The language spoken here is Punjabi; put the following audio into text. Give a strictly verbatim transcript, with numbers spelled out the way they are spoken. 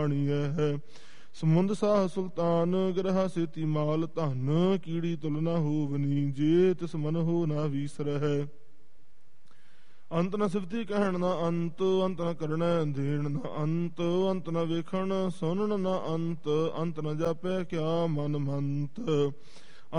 ਹੈ। ਸਮੁੰਦ ਸਾਹ ਸੁਲਤਾਨ ਗ੍ਰਹ ਸੇਤੀ ਮਾਲ ਧਨ, ਕੀੜੀ ਤੁਲ ਨਾ ਹੋਵਨੀ ਜੇ ਤਿਸ ਮਨ ਹੋ ਨਾ ਵੀਸਰਹਿ। ਅੰਤ ਨ ਸਿਫਤੀ ਕਹਿਣ ਨਾ ਅੰਤ, ਅੰਤ ਨ ਕਰਣੈ ਦੇਣ ਨਾ ਅੰਤ, ਅੰਤ ਨ ਵੇਖਣ ਸੁਣਨ ਨਾ ਅੰਤ, ਅੰਤ ਨ ਜਾਪੈ ਕਿਆ ਮਨ ਮੰਤ।